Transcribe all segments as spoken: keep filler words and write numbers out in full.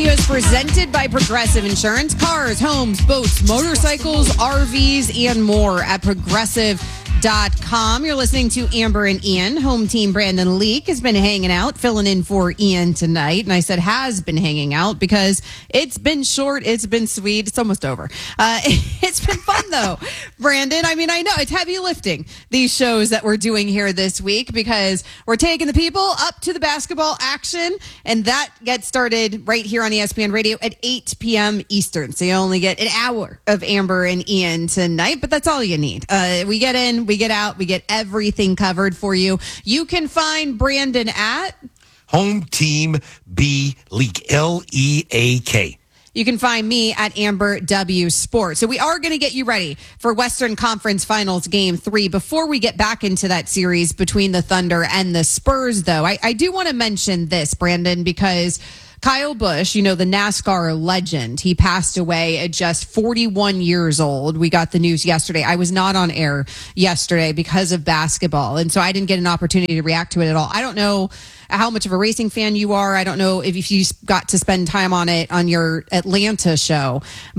Radio is presented by Progressive Insurance. Cars, homes, boats, motorcycles, R Vs, and more at Progressive dot com. You're listening to Amber and Ian. Home team Brandon Leak has been hanging out, filling in for Ian tonight. And I said has been hanging out because it's been short, it's been sweet, it's almost over. Uh, it's been fun though, Brandon. I mean, I know it's heavy lifting, these shows that we're doing here this week, because we're taking the people up to the basketball action, and that gets started right here on E S P N Radio at eight p.m. Eastern. So you only get an hour of Amber and Ian tonight, but that's all you need. Uh, we get in, we We get out, we get everything covered for you. You can find Brandon at Home Team B Leak, L E A K. You can find me at Amber W Sports. So we are going to get you ready for Western Conference Finals Game three. Before we get back into that series between the Thunder and the Spurs, though, I, I do want to mention this, Brandon, because Kyle Busch, you know, the NASCAR legend, he passed away at just forty-one years old. We got the news yesterday. I was not on air yesterday because of basketball, and so I didn't get an opportunity to react to it at all. I don't know how much of a racing fan you are. I don't know if, if you got to spend time on it on your Atlanta show,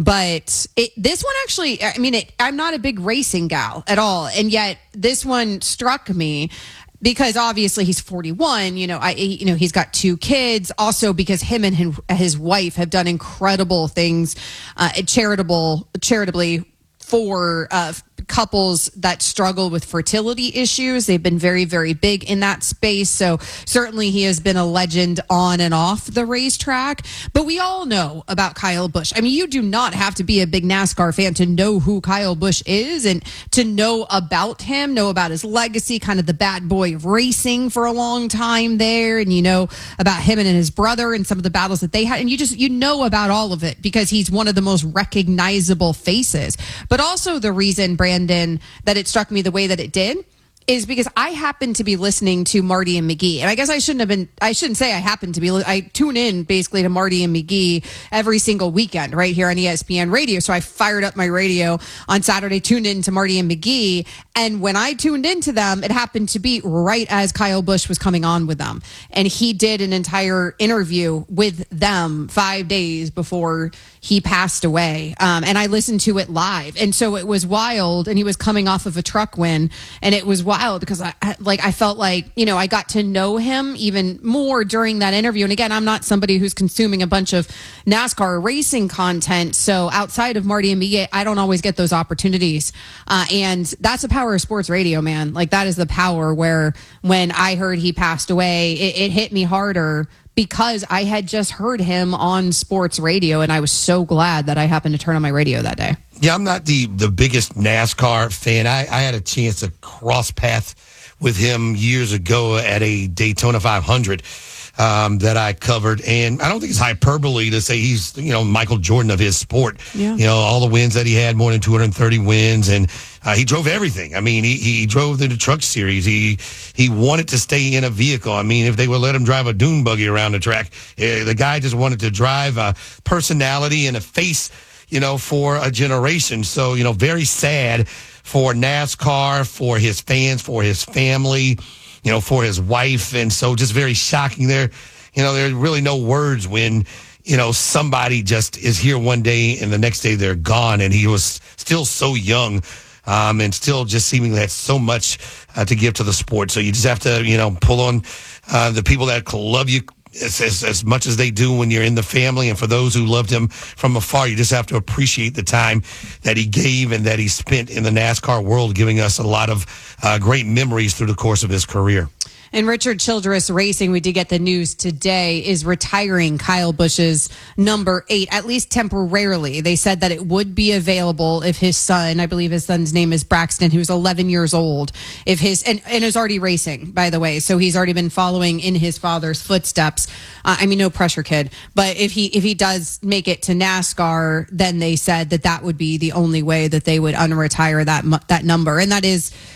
but it, this one actually, I mean, it, I'm not a big racing gal at all, and yet this one struck me. Because obviously he's forty-one, you know, I, you know, he's got two kids. Also, because him and his, his wife have done incredible things, uh, charitable, charitably for uh, couples that struggle with fertility issues. They've been very, very big in that space. So certainly he has been a legend on and off the racetrack. But we all know about Kyle Busch. I mean, you do not have to be a big NASCAR fan to know who Kyle Busch is and to know about him, know about his legacy, kind of the bad boy of racing for a long time there. And you know about him and his brother and some of the battles that they had. And you just, you know about all of it because he's one of the most recognizable faces. But also the reason, Brandon, that it struck me the way that it did is because I happened to be listening to Marty and McGee. And I guess I shouldn't have been, I shouldn't say I happened to be, I tune in basically to Marty and McGee every single weekend right here on E S P N Radio. So I fired up my radio on Saturday, tuned in to Marty and McGee. And when I tuned into them, it happened to be right as Kyle Busch was coming on with them. And he did an entire interview with them five days before he passed away. Um, and I listened to it live. And so it was wild. And he was coming off of a truck win. And it was wild because I, I like I felt like, you know, I got to know him even more during that interview. And again, I'm not somebody who's consuming a bunch of NASCAR racing content. So outside of Marty and me, I don't always get those opportunities. Uh, and that's the power of sports radio, man. Like that is the power where when I heard he passed away, it, it hit me harder because I had just heard him on sports radio, and I was so glad that I happened to turn on my radio that day. Yeah, I'm not the, the biggest NASCAR fan. I, I had a chance to cross paths with him years ago at a Daytona five hundred um, that I covered. And I don't think it's hyperbole to say he's, you know, Michael Jordan of his sport. Yeah. You know, all the wins that he had, more than two hundred thirty wins. And uh, he drove everything. I mean, he, he drove the truck series. He he wanted to stay in a vehicle. I mean, if they would let him drive a dune buggy around the track, uh, the guy just wanted to drive a personality and a face, you know, for a generation. So, you know, very sad for NASCAR, for his fans, for his family, you know, for his wife. And so just very shocking there. You know, there's really no words when, you know, somebody just is here one day and the next day they're gone. And he was still so young um, and still just seemingly had so much uh, to give to the sport. So you just have to, you know, pull on uh, the people that love you As, as, as much as they do when you're in the family. And for those who loved him from afar, you just have to appreciate the time that he gave and that he spent in the NASCAR world, giving us a lot of uh, great memories through the course of his career. And Richard Childress Racing, we did get the news today, is retiring Kyle Busch's number eight, at least temporarily. They said that it would be available if his son, I believe his son's name is Braxton, who's eleven years old, if his and, and is already racing, by the way. So he's already been following in his father's footsteps. Uh, I mean, no pressure, kid. But if he if he does make it to NASCAR, then they said that that would be the only way that they would unretire that that number. And that is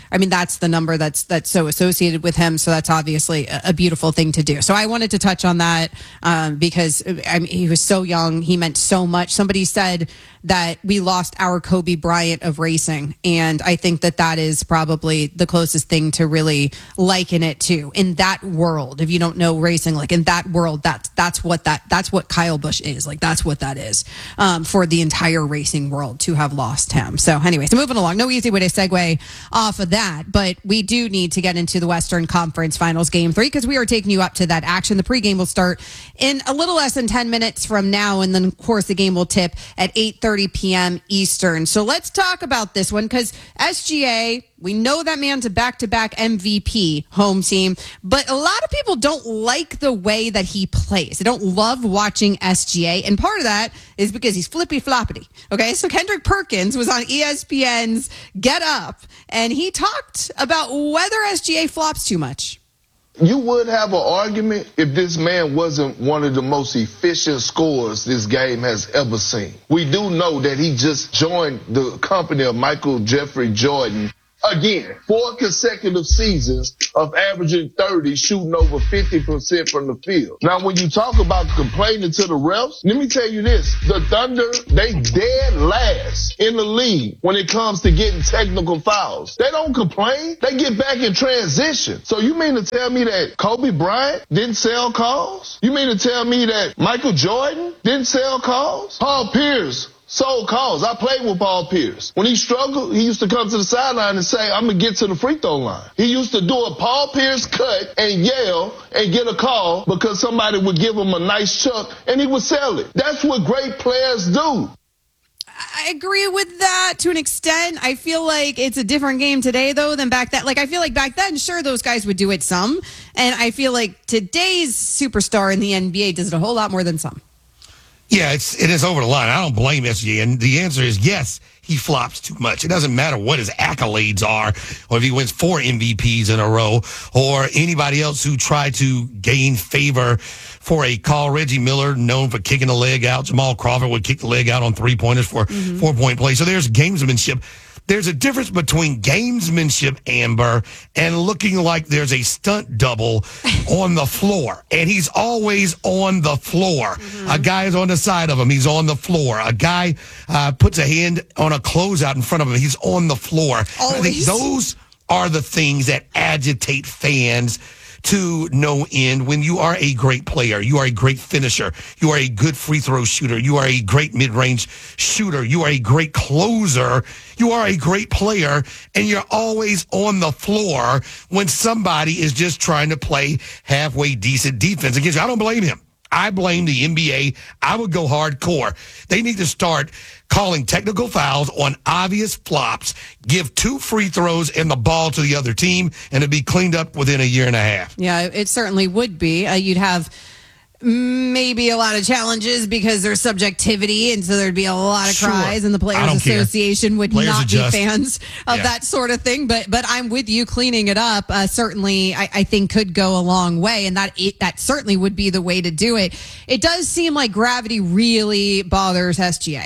I mean, that's the number that's that's so associated with him. So that's obviously a, a beautiful thing to do. So I wanted to touch on that um, because I mean, he was so young. He meant so much. Somebody said that we lost our Kobe Bryant of racing. And I think that that is probably the closest thing to really liken it to in that world. If you don't know racing, like in that world, that's, that's what that, that's what Kyle Busch is. Like, that's what that is um, for the entire racing world to have lost him. So anyway, so moving along, no easy way to segue off of that, but we do need to get into the Western Conference Finals game three because we are taking you up to that action. The pregame will start in a little less than ten minutes from now. And then of course the game will tip at eight thirty p.m. Eastern. So let's talk about this one because S G A, we know that man's a back-to-back M V P home team, but a lot of people don't like the way that he plays. They don't love watching S G A, and part of that is because he's flippy-floppity. Okay, so Kendrick Perkins was on E S P N's Get Up, and he talked about whether S G A flops too much. You would have an argument if this man wasn't one of the most efficient scorers this game has ever seen. We do know that he just joined the company of Michael Jeffrey Jordan. Again, four consecutive seasons of averaging thirty, shooting over fifty percent from the field. Now, when you talk about complaining to the refs, let me tell you this. The Thunder, they dead last in the league when it comes to getting technical fouls. They don't complain. They get back in transition. So you mean to tell me that Kobe Bryant didn't sell calls? You mean to tell me that Michael Jordan didn't sell calls? Paul Pierce sold calls. I played with Paul Pierce. When he struggled, he used to come to the sideline and say, I'm going to get to the free throw line. He used to do a Paul Pierce cut and yell and get a call because somebody would give him a nice chuck and he would sell it. That's what great players do. I agree with that to an extent. I feel like it's a different game today, though, than back then. Like, I feel like back then, sure, those guys would do it some. And I feel like today's superstar in the N B A does it a whole lot more than some. Yeah, it's it is over the line. I don't blame S G A, and the answer is yes, he flops too much. It doesn't matter what his accolades are, or if he wins four M V Ps in a row, or anybody else who tried to gain favor for a call. Reggie Miller, known for kicking the leg out. Jamal Crawford would kick the leg out on three-pointers for mm-hmm. four-point plays. So there's gamesmanship. There's a difference between gamesmanship, Amber, and looking like there's a stunt double on the floor. And he's always on the floor. Mm-hmm. A guy is on the side of him. He's on the floor. A guy uh, puts a hand on a closeout in front of him. He's on the floor. I think those are the things that agitate fans to no end. When you are a great player, you are a great finisher, you are a good free throw shooter, you are a great mid-range shooter, you are a great closer, you are a great player, and you're always on the floor when somebody is just trying to play halfway decent defense against you. I don't blame him. I blame the N B A. I would go hardcore. They need to start calling technical fouls on obvious flops, give two free throws and the ball to the other team, and it'd be cleaned up within a year and a half. Yeah, it certainly would be. Uh, you'd have maybe a lot of challenges because there's subjectivity, and so there'd be a lot of sure. cries, and the Players Association care. would Players not adjust. be fans of yeah. that sort of thing. But but I'm with you. Cleaning it up uh, certainly, I, I think, could go a long way, and that it, that certainly would be the way to do it. It does seem like gravity really bothers S G A.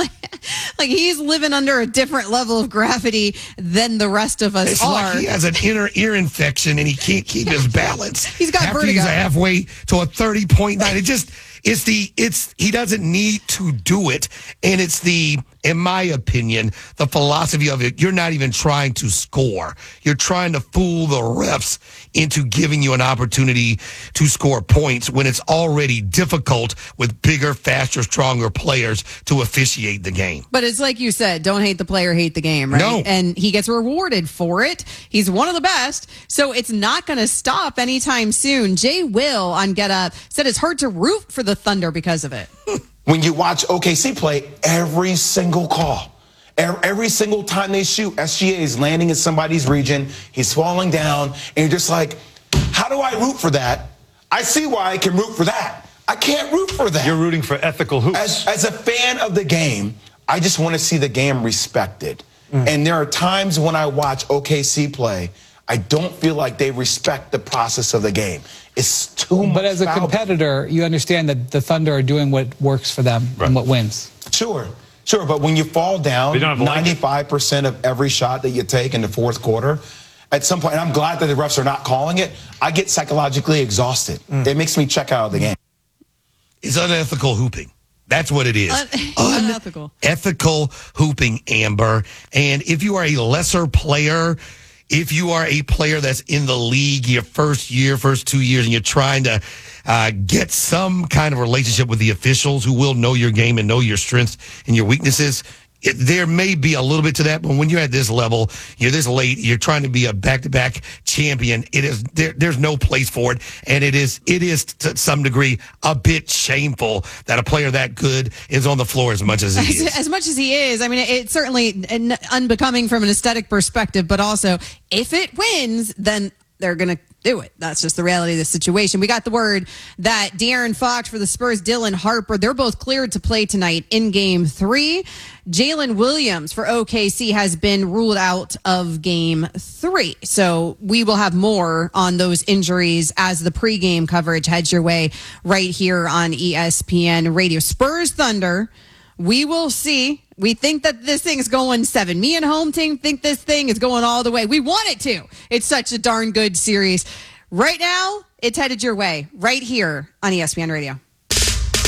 Like he's living under a different level of gravity than the rest of us it's are. Like he has an inner ear infection and he can't keep his balance. He's got After vertigo. He's halfway to a thirty point nine. It just it's the it's he doesn't need to do it, and it's the in my opinion the philosophy of it. You're not even trying to score. You're trying to fool the refs into giving you an opportunity to score points when it's already difficult with bigger, faster, stronger players to officiate the game. But it's like you said, don't hate the player, hate the game, right? No. And he gets rewarded for it. He's one of the best, so it's not going to stop anytime soon. Jay Will on Get Up said it's hard to root for the Thunder because of it. When you watch O K C play, every single call, every single time they shoot, S G A is landing in somebody's region, he's falling down, and you're just like, how do I root for that? I see why I can root for that. I can't root for that. You're rooting for ethical hoops. As, as a fan of the game, I just want to see the game respected. Mm. And there are times when I watch O K C play, I don't feel like they respect the process of the game. It's too much. But as a foul. competitor, you understand that the Thunder are doing what works for them right. and what wins. Sure. Sure, but when you fall down We don't have ninety-five percent of every shot that you take in the fourth quarter, at some point, and I'm glad that the refs are not calling it, I get psychologically exhausted. Mm. It makes me check out of the game. It's unethical hooping. That's what it is. Un- unethical. Unethical hooping, Amber. And if you are a lesser player, if you are a player that's in the league your first year, first two years, and you're trying to uh, get some kind of relationship with the officials who will know your game and know your strengths and your weaknesses, it, there may be a little bit to that, but when you're at this level, you're this late, you're trying to be a back-to-back champion, it is there, there's no place for it, and it is it is to some degree a bit shameful that a player that good is on the floor as much as he as, is. as much as he is. I mean, it's certainly unbecoming from an aesthetic perspective, but also if it wins, then they're going to do it. That's just the reality of the situation. We got the word that De'Aaron Fox for the Spurs, Dylan Harper, they're both cleared to play tonight in game three. Jalen Williams for O K C has been ruled out of game three. So we will have more on those injuries as the pregame coverage heads your way right here on E S P N Radio. Spurs Thunder. We will see. We think that this thing is going seven. Me and home team think this thing is going all the way. We want it to. It's such a darn good series. Right now, it's headed your way right here on E S P N Radio.